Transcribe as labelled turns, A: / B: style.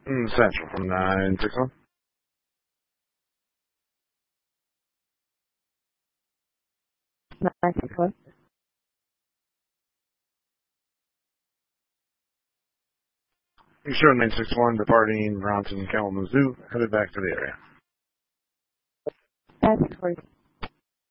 A: Central from 961.
B: Nine six one.
A: You show 961 departing Bronson Kalamazoo, headed back to the area.
B: 964.